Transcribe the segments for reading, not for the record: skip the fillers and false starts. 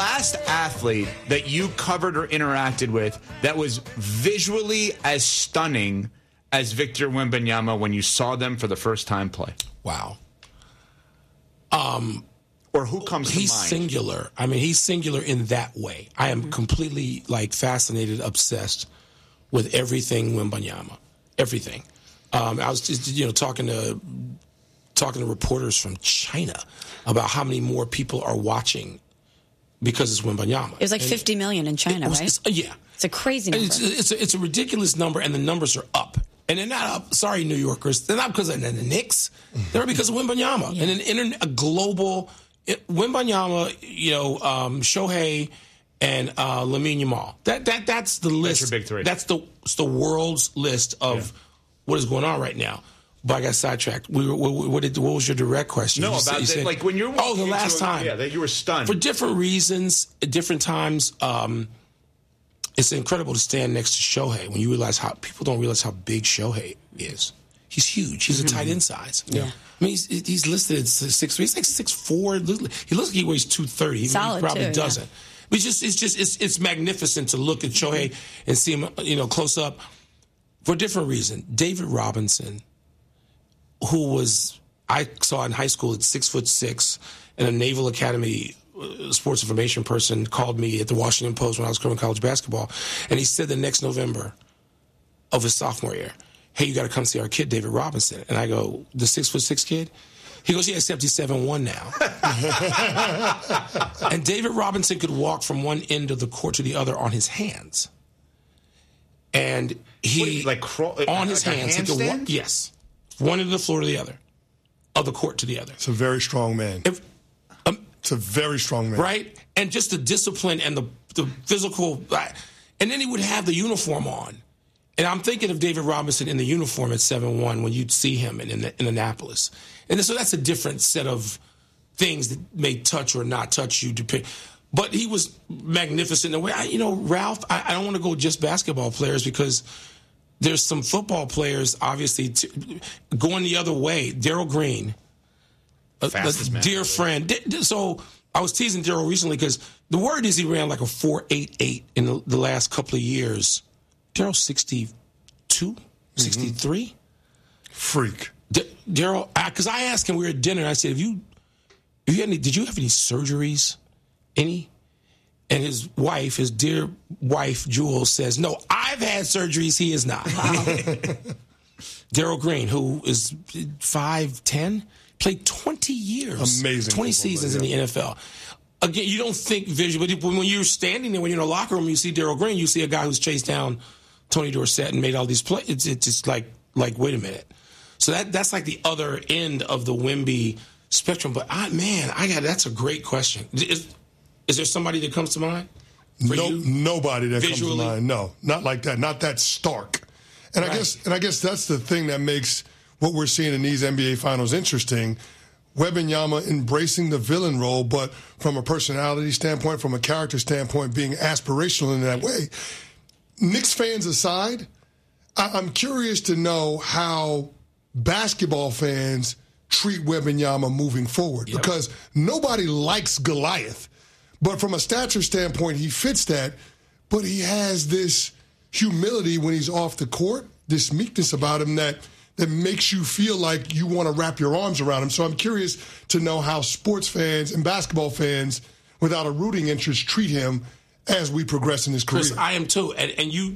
Last athlete that you covered or interacted with that was visually as stunning as Victor Wembanyama when you saw them for the first time play? Wow. Or who comes to mind? He's singular. I mean, he's singular in that way. I am completely fascinated, obsessed with everything Wembanyama. Everything. I was just, talking to reporters from China about how many more people are watching because it's Wembanyama. It was like 50 million in China, right? Yeah. It's a crazy number. It's a ridiculous number, and the numbers are up. And they're not up, sorry, New Yorkers. They're not because of the Knicks. They're because of Wembanyama. Yeah. And a global Wembanyama, Shohei, and Lamine Yamal. That's the list. That's your big three. That's the world's list of what is going on right now. But I got sidetracked. What was your direct question? No, like when you're the last time. Yeah, that you were stunned. For different reasons, at different times, it's incredible to stand next to Shohei when you realize people don't realize how big Shohei is. He's huge. He's a tight end size. Yeah. I mean, he's listed at 6'3". He's like 6'4". He looks like he weighs 230. He probably doesn't. But it's magnificent to look at Shohei and see him, close up for a different reason. David Robinson, who I saw in high school at 6'6", and a Naval Academy sports information person called me at the Washington Post when I was covering college basketball, and he said the next November of his sophomore year, hey, you got to come see our kid, David Robinson. And I go, the 6'6" kid? He goes, yeah, except he's 7'1" now. And David Robinson could walk from one end of the court to the other on his hands. And he, on his hands, he could walk. Yes. One end of the floor to the other, of the court to the other. It's a very strong man. It's a very strong man. Right? And just the discipline and the physical. And then he would have the uniform on. And I'm thinking of David Robinson in the uniform at 7'1" when you'd see him in Annapolis. And so that's a different set of things that may touch or not touch you. But he was magnificent in a way. Ralph, I don't want to go just basketball players because there's some football players, obviously, going the other way. Darryl Green, a dear friend. So I was teasing Darryl recently because the word is he ran like a 4.88 in the last couple of years. Darryl's 62, 63. Freak. Darryl, because I asked him, we were at dinner, and I said, did you have any surgeries? Any? And his wife, his dear wife, Jewel, says, no, I've had surgeries. He is not. Darryl Green, who is 5'10", played 20 years. Amazing. 20 seasons in the NFL. Again, you don't think visually, but when you're standing there, when you're in a locker room, you see Darryl Green, you see a guy who's chased down Tony Dorsett and made all these plays. It's just like wait a minute. So that's like the other end of the Wemby spectrum. But that's a great question. Is there somebody that comes to mind? Nobody that visually? Comes to mind. No, not like that. Not that stark. And right. I guess that's the thing that makes what we're seeing in these NBA finals interesting. Wembanyama embracing the villain role, but from a personality standpoint, from a character standpoint, being aspirational in that way. Knicks fans aside, I'm curious to know how basketball fans treat Wembanyama moving forward, because nobody likes Goliath. But from a stature standpoint, he fits that, but he has this humility when he's off the court, this meekness about him that makes you feel like you want to wrap your arms around him. So I'm curious to know how sports fans and basketball fans, without a rooting interest, treat him as we progress in his career. Chris, I am too. And you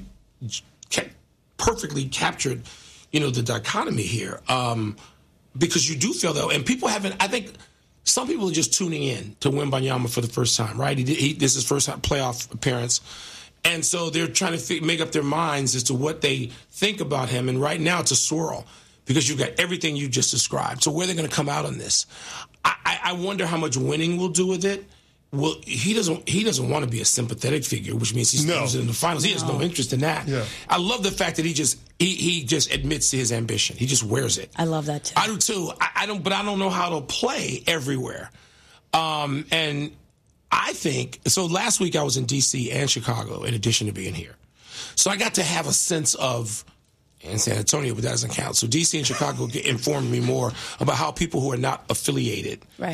perfectly captured, the dichotomy here. Because you do feel, though, and people haven't, I think some people are just tuning in to Wembanyama for the first time, right? This is his first playoff appearance. And so they're trying to make up their minds as to what they think about him. And right now it's a swirl because you've got everything you just described. So where are they going to come out on this? I wonder how much winning will do with it. Well, he doesn't want to be a sympathetic figure, which means he's losing in the finals. He has no interest in that. Yeah. I love the fact that he just admits to his ambition. He just wears it. I love that too. I do too. I don't know how to play everywhere. And I think so. Last week I was in D.C. and Chicago, in addition to being here, so I got to have a sense of. And San Antonio, but that doesn't count. So D.C. and Chicago informed me more about how people who are not affiliated